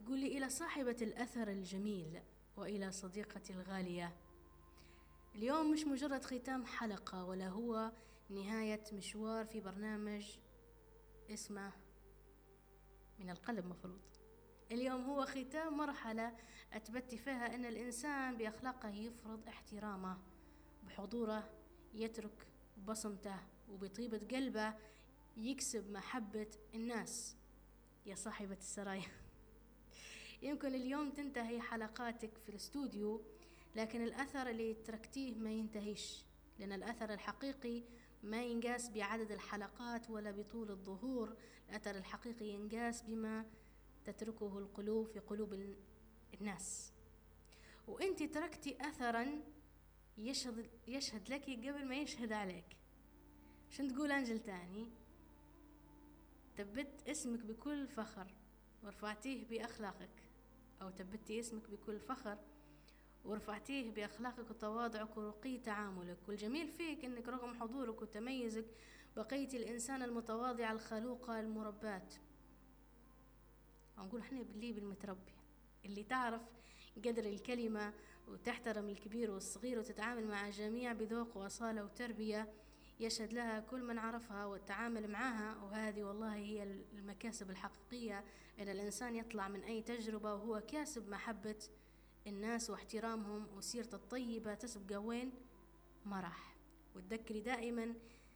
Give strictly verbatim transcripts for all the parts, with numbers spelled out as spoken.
تقول لي: إلى صاحبة الأثر الجميل وإلى صديقتي الغالية، اليوم مش مجرد ختام حلقة، ولا هو نهاية مشوار في برنامج اسمه من القلب مفروض. اليوم هو ختام مرحلة أثبت فيها أن الإنسان بأخلاقه يفرض احترامه، بحضوره يترك بصمته، وبطيبة قلبه يكسب محبة الناس. يا صاحبة السرايا، يمكن اليوم تنتهي حلقاتك في الاستوديو، لكن الأثر اللي تركتيه ما ينتهيش، لأن الأثر الحقيقي ما ينقاس بعدد الحلقات ولا بطول الظهور. الأثر الحقيقي ينقاس بما تتركه القلوب في قلوب الناس. وانت تركتي أثرا يشهد, يشهد لك قبل ما يشهد عليك. شن تقول أنجل تاني؟ تبت اسمك بكل فخر ورفعتيه بأخلاقك، أو تبتي اسمك بكل فخر ورفعتيه بأخلاقك وتواضعك ورقي تعاملك. والجميل فيك أنك رغم حضورك وتميزك بقيت الإنسان المتواضع الخلوقة المربات. ونقول احنا باللي بالمتربي اللي تعرف قدر الكلمة وتحترم الكبير والصغير وتتعامل مع الجميع بذوق وأصالة وتربية يشهد لها كل من عرفها والتعامل معها. وهذه والله هي المكاسب الحقيقية، أن الإنسان يطلع من أي تجربة وهو كاسب محبة الناس واحترامهم، وسيرته الطيبة تسبق وين ما راح. وتذكري دائما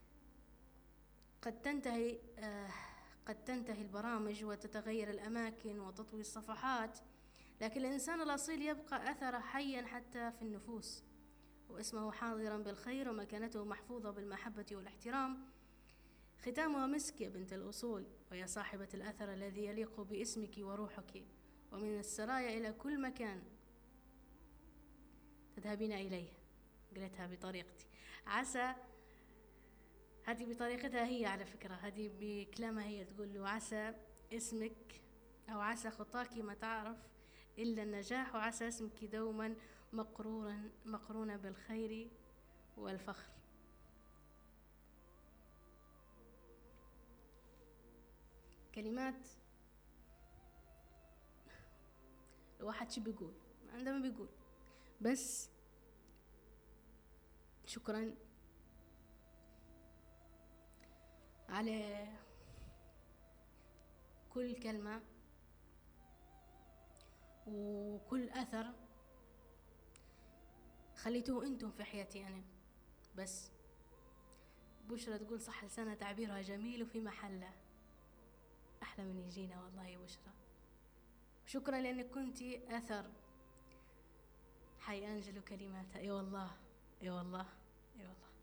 قد تنتهي آه قد تنتهي البرامج وتتغير الأماكن وتطوي الصفحات، لكن الإنسان الأصيل يبقى أثره حيا حتى في النفوس، واسمه حاضرا بالخير ومكانته محفوظة بالمحبة والاحترام. ختامها مسك يا بنت الأصول، ويا صاحبة الأثر الذي يليق باسمك وروحك، ومن السرايا إلى كل مكان تذهبين إليه. قلتها بطريقتي، عسى هذه بطريقتها هي، على فكرة هذه بكلامها هي، تقول له: عسى اسمك أو عسى خطاك ما تعرف إلا النجاح، وعسى اسمك دوما مقرورا مقرونا بالخير والفخر. كلمات الواحد شي بيقول عندما بيقول بس شكرا على كل كلمة وكل أثر خليتوه أنتم في حياتي أنا. بس بشرى تقول: صح لسانة تعبيرها جميل وفي محله، أحلى من يجينا والله يا بشرى. شكرا لأنك كنتي أثر حي أنجل وكلماتها. اي والله اي والله اي والله.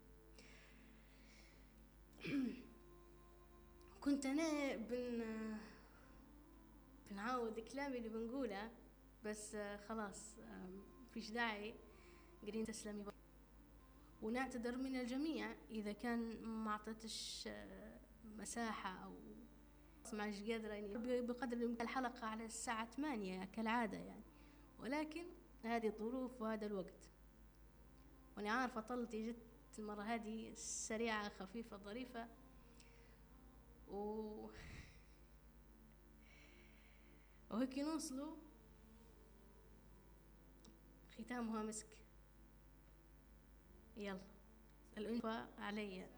كنت أنا بن بنعاود كلامي اللي بنقوله، بس خلاص فيش داعي. قرين تسلمي ونعتذر من الجميع إذا كان ما أعطيتش مساحة أو ماش قادرة يعني بقدر الحلقة على الساعة ثمانية كالعادة يعني، ولكن هذه الظروف وهذا الوقت. وأنا عارفة طلتي جت المرة هذه سريعة خفيفة ظريفة، و وهيك نوصلوا ختامها مسك. يلا الأنفة علي.